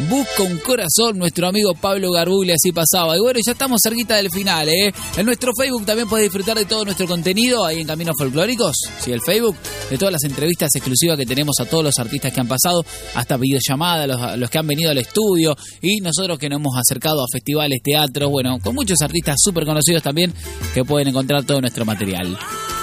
Busca un corazón, nuestro amigo Pablo Garbuglia, así pasaba. Y bueno, ya estamos cerquita del final, ¿eh? En nuestro Facebook también podés disfrutar de todo nuestro contenido, ahí en Caminos Folclóricos, sí, el Facebook, de todas las entrevistas exclusivas que tenemos a todos los artistas que han pasado, hasta videollamadas, los que han venido al estudio, y nosotros que nos hemos acercado a festivales, teatros, bueno, con muchos artistas súper conocidos también, que pueden encontrar todo nuestro material.